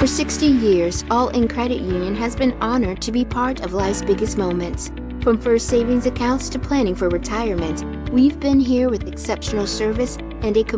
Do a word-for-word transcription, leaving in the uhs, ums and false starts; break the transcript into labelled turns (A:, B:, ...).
A: For sixty years, All In Credit Union has been honored to be part of life's biggest moments. From first savings accounts to planning for retirement, we've been here with exceptional service and a